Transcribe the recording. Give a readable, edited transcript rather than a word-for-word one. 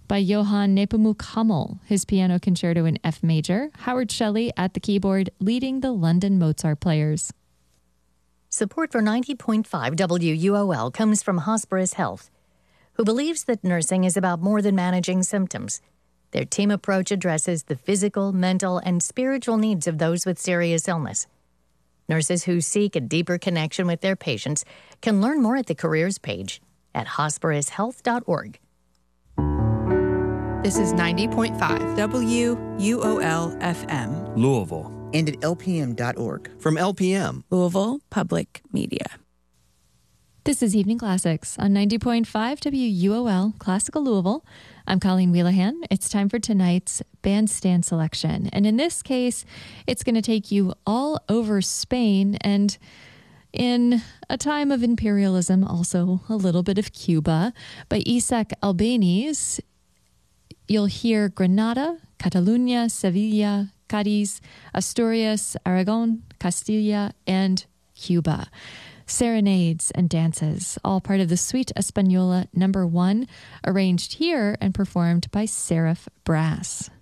by Johann Nepomuk Hummel, his piano concerto in F major. Howard Shelley at the keyboard, leading the London Mozart Players. Support for 90.5 WUOL comes from Hosperis Health, who believes that nursing is about more than managing symptoms. Their team approach addresses the physical, mental, and spiritual needs of those with serious illness. Nurses who seek a deeper connection with their patients can learn more at the careers page at hosperishealth.org. This is 90.5 WUOL FM. Louisville. And at lpm.org. From LPM. Louisville Public Media. This is Evening Classics on 90.5 WUOL, Classical Louisville. I'm Colleen Wheelahan. It's time for tonight's bandstand selection. And in this case, it's going to take you all over Spain and in a time of imperialism, also a little bit of Cuba. By Isaac Albéniz, you'll hear Granada, Catalunya, Sevilla, Cádiz, Asturias, Aragon, Castilla, and Cuba. Serenades and dances, all part of the Suite Española No. 1, arranged here and performed by Seraph Brass.